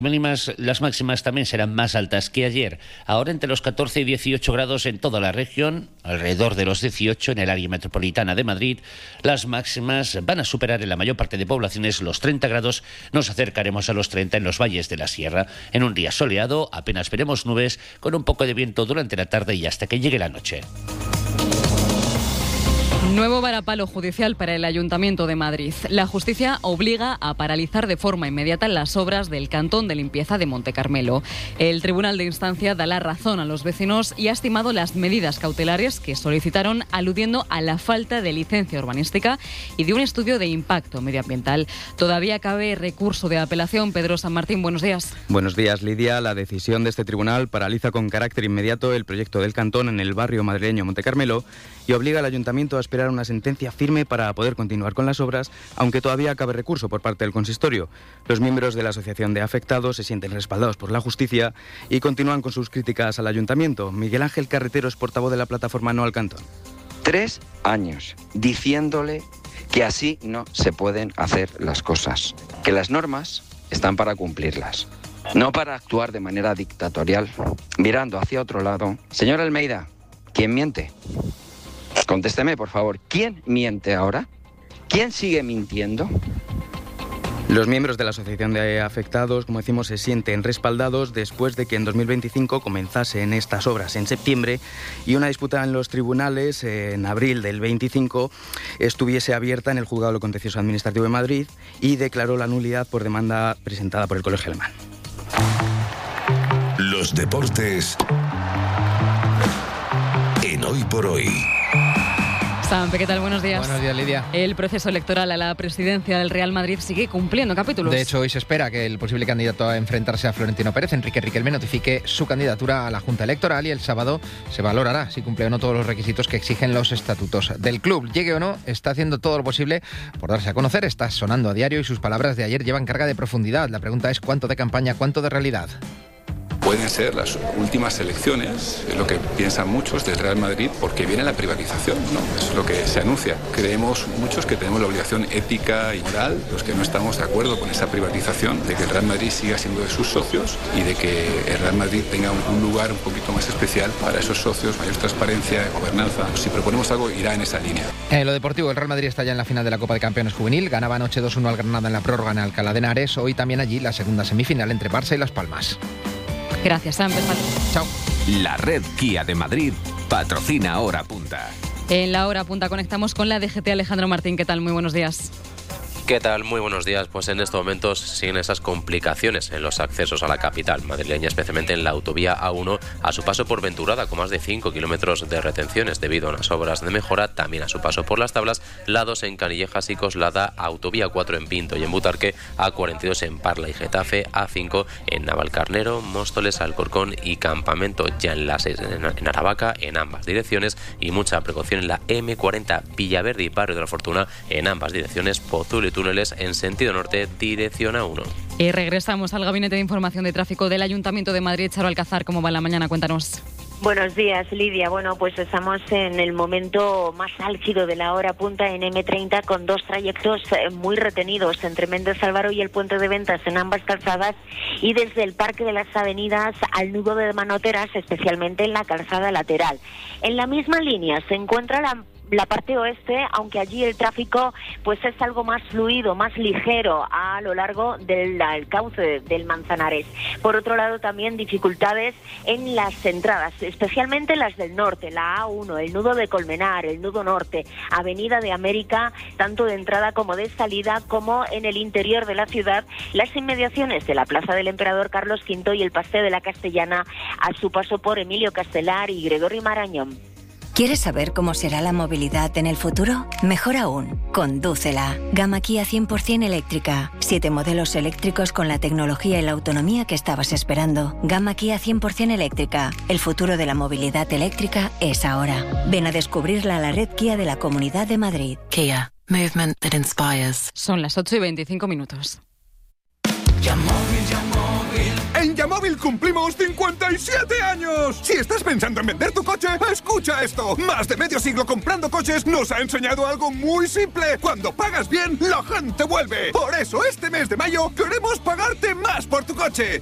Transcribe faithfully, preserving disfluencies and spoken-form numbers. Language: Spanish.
Mínimas, las máximas también serán más altas que ayer. Ahora entre los catorce y dieciocho grados en toda la región, alrededor de los dieciocho en el área metropolitana de Madrid. Las máximas van a superar en la mayor parte de poblaciones los treinta grados. Nos acercaremos a los treinta en los valles de la sierra. En un día soleado, apenas veremos nubes, con un poco de viento durante la tarde y hasta que llegue la noche. Nuevo varapalo judicial para el Ayuntamiento de Madrid. La justicia obliga a paralizar de forma inmediata las obras del cantón de limpieza de Montecarmelo. El Tribunal de Instancia da la razón a los vecinos y ha estimado las medidas cautelares que solicitaron, aludiendo a la falta de licencia urbanística y de un estudio de impacto medioambiental. Todavía cabe recurso de apelación. Pedro San Martín, buenos días. Buenos días, Lidia. La decisión de este tribunal paraliza con carácter inmediato el proyecto del cantón en el barrio madrileño Montecarmelo y obliga al Ayuntamiento a esperar una sentencia firme para poder continuar con las obras, aunque todavía cabe recurso por parte del consistorio. Los miembros de la Asociación de Afectados se sienten respaldados por la justicia y continúan con sus críticas al Ayuntamiento. Miguel Ángel Carretero es portavoz de la plataforma No al Cantón. Tres años diciéndole que así no se pueden hacer las cosas, que las normas están para cumplirlas, no para actuar de manera dictatorial, mirando hacia otro lado. Señor Almeida, ¿quién miente? Contésteme, por favor. ¿Quién miente ahora? ¿Quién sigue mintiendo? Los miembros de la Asociación de Afectados, como decimos, se sienten respaldados después de que en dos mil veinticinco comenzasen estas obras en septiembre y una disputa en los tribunales en abril del veinticinco estuviese abierta en el Juzgado de lo Contencioso Administrativo de Madrid y declaró la nulidad por demanda presentada por el Colegio Alemán. Los deportes en Hoy por Hoy. Sampe, ¿qué tal? Buenos días. Buenos días, Lidia. El proceso electoral a la presidencia del Real Madrid sigue cumpliendo capítulos. De hecho, hoy se espera que el posible candidato a enfrentarse a Florentino Pérez, Enrique Riquelme, notifique su candidatura a la Junta Electoral y el sábado se valorará si cumple o no todos los requisitos que exigen los estatutos del club. Llegue o no, está haciendo todo lo posible por darse a conocer. Está sonando a diario y sus palabras de ayer llevan carga de profundidad. La pregunta es cuánto de campaña, cuánto de realidad. Pueden ser las últimas elecciones, es lo que piensan muchos del Real Madrid, porque viene la privatización, ¿no? Es lo que se anuncia. Creemos muchos que tenemos la obligación ética y moral, los que no estamos de acuerdo con esa privatización, de que el Real Madrid siga siendo de sus socios y de que el Real Madrid tenga un lugar un poquito más especial para esos socios, mayor transparencia, gobernanza. Si proponemos algo, irá en esa línea. En lo deportivo, el Real Madrid está ya en la final de la Copa de Campeones Juvenil. Ganaba anoche dos uno al Granada en la prórroga en Alcalá de Henares. Hoy también allí la segunda semifinal entre Barça y Las Palmas. Gracias, Sam. Chao. La red Kia de Madrid patrocina Hora Punta. En la Hora Punta conectamos con la D G T. Alejandro Martín, ¿qué tal? Muy buenos días. ¿Qué tal? Muy buenos días. Pues en estos momentos siguen esas complicaciones en los accesos a la capital madrileña, especialmente en la autovía A uno, a su paso por Venturada, con más de cinco kilómetros de retenciones debido a unas obras de mejora. También a su paso por Las Tablas, la dos en Canillejas y Coslada, autovía cuatro en Pinto y en Butarque, A cuarenta y dos en Parla y Getafe, A cinco en Navalcarnero, Móstoles, Alcorcón y Campamento, ya en la seis en Aravaca, en ambas direcciones, y mucha precaución en la eme cuarenta Villaverde y Barrio de la Fortuna, en ambas direcciones, Pozuelo y túneles en sentido norte, dirección A uno. Y regresamos al Gabinete de Información de Tráfico del Ayuntamiento de Madrid. Charo Alcázar, ¿cómo va la mañana? Cuéntanos. Buenos días, Lidia. Bueno, pues estamos en el momento más álgido de la hora punta en eme treinta, con dos trayectos muy retenidos entre Méndez Álvaro y el Puente de Ventas en ambas calzadas, y desde el Parque de las Avenidas al nudo de Manoteras, especialmente en la calzada lateral. En la misma línea se encuentra la la parte oeste, aunque allí el tráfico pues es algo más fluido, más ligero a lo largo del cauce del Manzanares. Por otro lado, también dificultades en las entradas, especialmente las del norte, la A uno, el nudo de Colmenar, el nudo norte, Avenida de América, tanto de entrada como de salida, como en el interior de la ciudad, las inmediaciones de la Plaza del Emperador Carlos quinto y el Paseo de la Castellana a su paso por Emilio Castelar y Gregorio Marañón. ¿Quieres saber cómo será la movilidad en el futuro? Mejor aún, condúcela. Gama Kia cien por ciento eléctrica. Siete modelos eléctricos con la tecnología y la autonomía que estabas esperando. Gama Kia cien por ciento eléctrica. El futuro de la movilidad eléctrica es ahora. Ven a descubrirla a la red Kia de la Comunidad de Madrid. Kia. Movement that inspires. Son las ocho y veinticinco minutos. Yamóvil, Yamóvil. En Yamóvil cumplimos cincuenta y siete años. Si estás pensando en vender tu coche, ¡Escucha esto! Más de medio siglo comprando coches nos ha enseñado algo muy simple. Cuando pagas bien, la gente vuelve. Por eso, este mes de mayo, queremos pagarte más por tu coche.